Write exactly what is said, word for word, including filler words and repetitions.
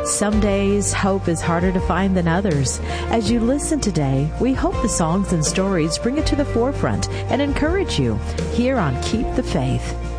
Some days, hope is harder to find than others. As you listen today, we hope the songs and stories bring it to the forefront and encourage you here on Keep the Faith.